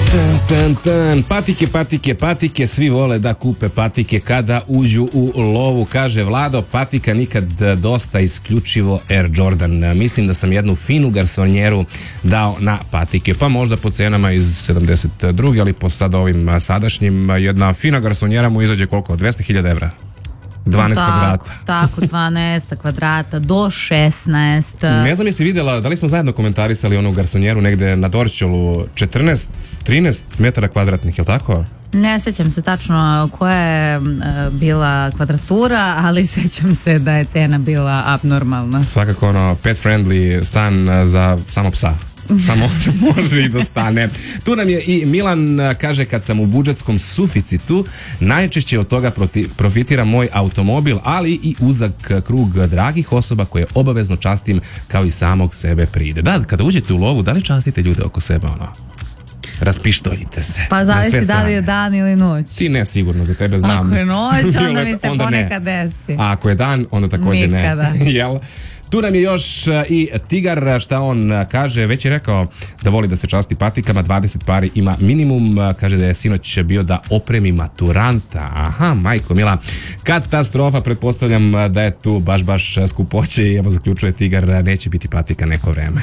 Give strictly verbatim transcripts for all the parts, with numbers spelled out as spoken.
Tan, tan, tan. Patike, patike, patike, svi vole da kupe patike kada uđu u lovu, kaže Vlado, patika nikad dosta, isključivo Air Jordan. Mislim da sam jednu finu garsonjeru dao na patike, pa možda po cenama iz sedamdeset druge, ali po sad ovim sadašnjim, jedna fina garsonjera mu izađe koliko? dvesta hiljada evra. dvanaest tako, kvadrata. Tako, dvanaest kvadrata do šesnaest. Ne znam jesi vidjela, da li smo zajedno komentarisali onu garsonjeru negde na Dorćolu, četrnaest, trinaest metara kvadratnih, je li tako? Ne sjećam se tačno koja je bila kvadratura, ali sjećam se da je cena bila abnormalna. Svakako ono pet friendly stan za samo psa. Samo može i da stane. Tu nam je i Milan, kaže, kad sam u budžetskom suficitu najčešće od toga profitira moj automobil, ali i uzak krug dragih osoba koje obavezno častim kao i samog sebe pride. Da, kada uđete u lovu, da li častite ljude oko sebe, ono? Raspištoljite se. Pa zavisi da li je dan ili noć. Ti ne, sigurno, za tebe znam. Ako je noć, onda mi se onda ponekad ne. desi. A ako je dan, onda također ne. Nikada. Jel? Tu nam je još i Tigar, šta on kaže, već je rekao da voli da se časti patikama, dvadeset pari ima minimum, kaže da je sinoć bio da opremi maturanta. Aha, majko mila, katastrofa, pretpostavljam da je tu baš baš skupoće i evo zaključuje Tigar, neće biti patika neko vreme.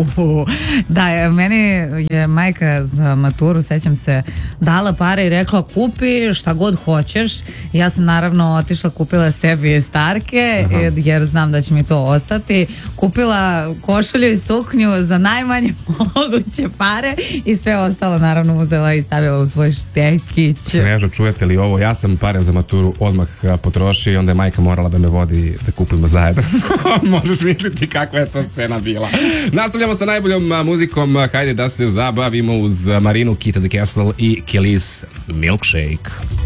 Da, je, meni je majka za maturu, sećam se, dala pare i rekla kupi šta god hoćeš. Ja sam naravno otišla, kupila sebi starke, aha, jer znam da će mi to ostati. Kupila košulju i suknju za najmanje moguće pare i sve ostalo naravno uzela i stavila u svoj štekić. Snežo, čujete li ovo? Ja sam pare za maturu odmah potrošio i onda je majka morala da me vodi da kupimo zajedno. Možeš misliti kakva je to scena bila. Nastavljamo sa najboljom muzikom. Hajde da se zabavimo uz Marinu, Kita the Castle i Kelly's Milkshake.